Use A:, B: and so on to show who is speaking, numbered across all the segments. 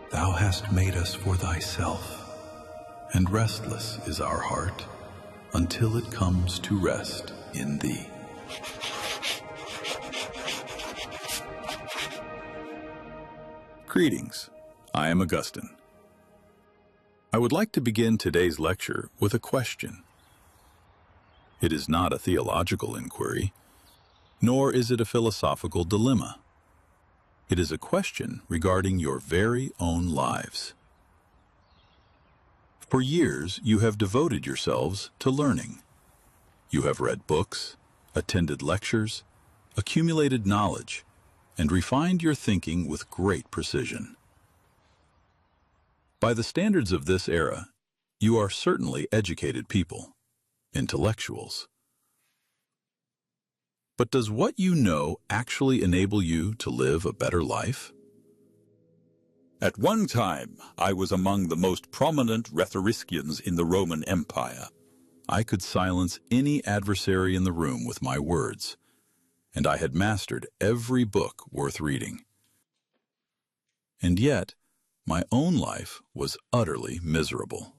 A: Thou hast made us for thyself, and restless is our heart until it comes to rest in thee. Greetings, I am Augustine. I would like to begin today's lecture with a question. It is not a theological inquiry, nor is it a philosophical dilemma. It is a question regarding your very own lives. For years, you have devoted yourselves to learning. You have read books, attended lectures, accumulated knowledge, and refined your thinking with great precision. By the standards of this era, you are certainly educated people, intellectuals. But does what you know actually enable you to live a better life?
B: At one time, I was among the most prominent rhetoricians in the Roman Empire.
A: I could silence any adversary in the room with my words, and I had mastered every book worth reading. And yet, my own life was utterly miserable.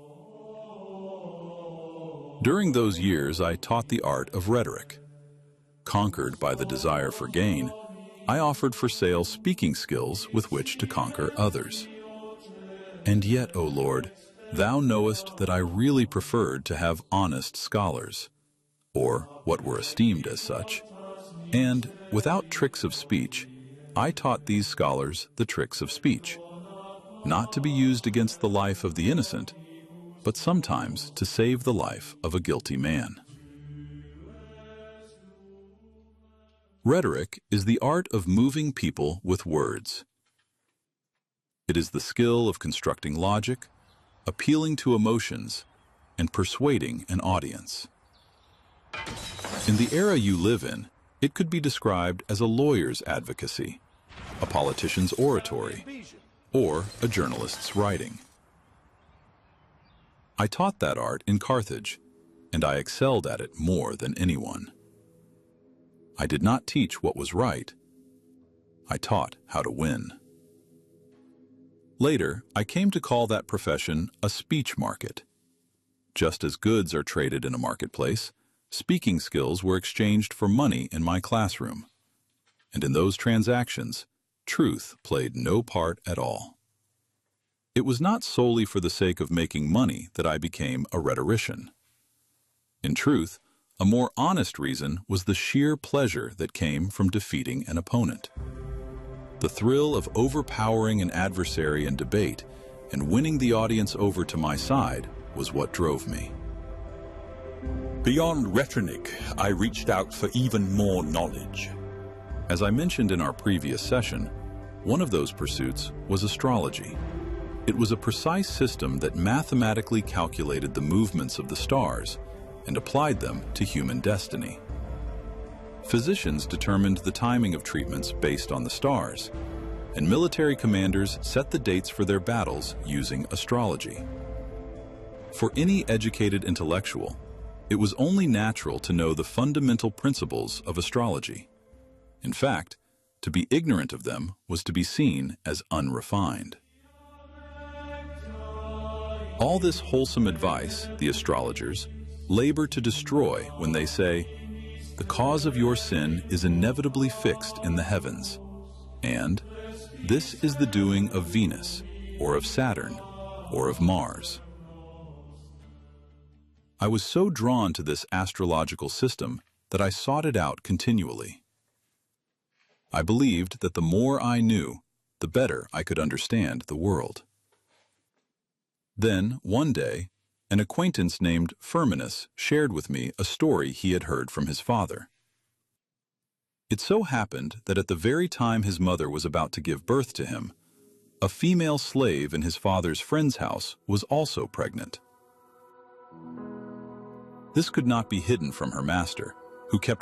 A: During those years, I taught the art of rhetoric. Conquered by the desire for gain, I offered for sale speaking skills with which to conquer others. And yet, O Lord, Thou knowest that I really preferred to have honest scholars, or what were esteemed as such, and, without tricks of speech, I taught these scholars the tricks of speech, not to be used against the life of the innocent, but sometimes to save the life of a guilty man. Rhetoric is the art of moving people with words. It is the skill of constructing logic, appealing to emotions, and persuading an audience. In the era you live in, it could be described as a lawyer's advocacy, a politician's oratory, or a journalist's writing. I taught that art in Carthage, and I excelled at it more than anyone. I did not teach what was right. I taught how to win. Later, I came to call that profession a speech market. Just as goods are traded in a marketplace, speaking skills were exchanged for money in my classroom. And in those transactions, truth played no part at all. It was not solely for the sake of making money that I became a rhetorician. In truth, a more honest reason was the sheer pleasure that came from defeating an opponent. The thrill of overpowering an adversary in debate and winning the audience over to my side was what drove me.
B: Beyond rhetoric, I reached out for even more knowledge.
A: As I mentioned in our previous session, one of those pursuits was astrology. It was a precise system that mathematically calculated the movements of the stars and applied them to human destiny. Physicians determined the timing of treatments based on the stars, and military commanders set the dates for their battles using astrology. For any educated intellectual, it was only natural to know the fundamental principles of astrology. In fact, to be ignorant of them was to be seen as unrefined. All this wholesome advice, the astrologers, labor to destroy when they say, "The cause of your sin is inevitably fixed in the heavens," and "This is the doing of Venus, or of Saturn, or of Mars." I was so drawn to this astrological system that I sought it out continually. I believed that the more I knew, the better I could understand the world. Then, one day, an acquaintance named Firminus shared with me a story he had heard from his father. It so happened that at the very time his mother was about to give birth to him, a female slave in his father's friend's house was also pregnant. This could not be hidden from her master, who kept